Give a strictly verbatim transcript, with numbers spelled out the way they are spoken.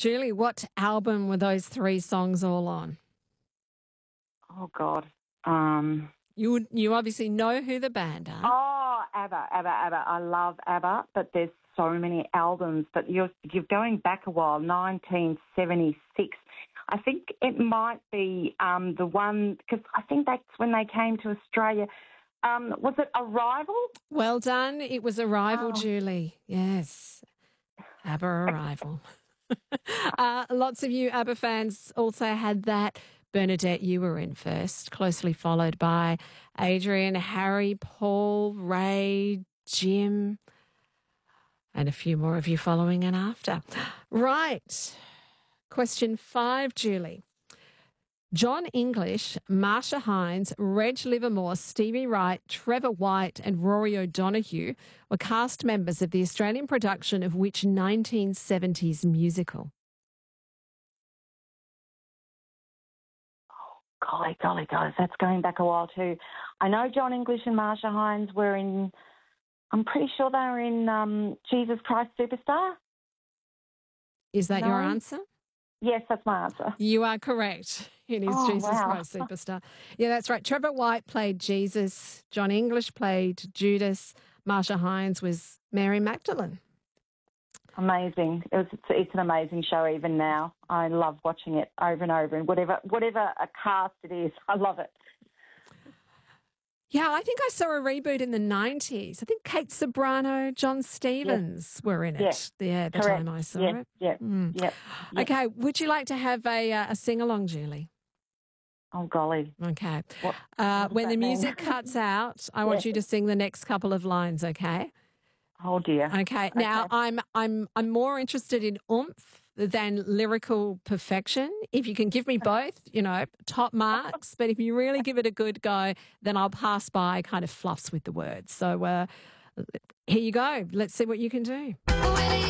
Julie, what album were those three songs all on? Oh, God. Um, You would, you obviously know who the band are. oh, ABBA, ABBA, ABBA. I love ABBA, but there's so many albums. But you're, you're going back a while, nineteen seventy-six. I think it might be um, the one, because I think that's when they came to Australia. Um, was it Arrival? Well done. It was Arrival, Oh. Julie. Yes. ABBA Arrival. uh, lots of you ABBA fans also had that. Bernadette, you were in first, closely followed by Adrian, Harry, Paul, Ray, Jim, and a few more of you following in after. Right. Question five, Julie. John English, Marsha Hines, Reg Livermore, Stevie Wright, Trevor White and Rory O'Donoghue were cast members of the Australian production of which nineteen seventies musical? Golly, golly, golly, that's going back a while too. I know John English and Marsha Hines were in, I'm pretty sure they were in um, Jesus Christ Superstar. Is that No? your answer? Yes, that's my answer. You are correct. It is Oh, Jesus wow. Christ Superstar. Yeah, that's right. Trevor White played Jesus. John English played Judas. Marsha Hines was Mary Magdalene. Amazing. It was, it's, it's an amazing show even now. I love watching it over and over, and whatever whatever a cast it is, I love it. Yeah, I think I saw a reboot in the nineties. I think Kate Sobrano, John Stevens were in it. Yeah, Yeah, the correct. time I saw Yeah, it. yeah, Mm. yeah, yeah. Okay, would you like to have a, uh, a sing-along, Julie? Oh, golly. Okay. What, Uh, what does when the that mean? music cuts out, I want Yeah. you to sing the next couple of lines, okay? Oh, dear. Okay. Now, Okay. I'm I'm I'm more interested in oomph than lyrical perfection. If you can give me both, you know, top marks. But if you really give it a good go, then I'll pass by kind of fluffs with the words. So uh, here you go. Let's see what you can do. Well,